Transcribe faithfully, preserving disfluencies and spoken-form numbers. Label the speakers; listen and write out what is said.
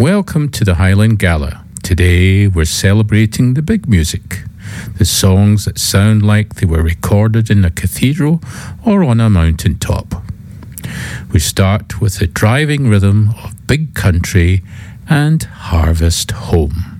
Speaker 1: Welcome to the Highland Gala. Today we're celebrating the big music, the songs that sound like they were recorded in a cathedral or on a mountain top. We start with the driving rhythm of Big Country and Harvest Home.